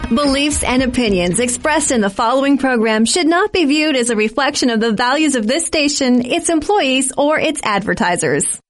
Beliefs and opinions expressed in the following program should not be viewed as a reflection of the values of this station, its employees, or its advertisers.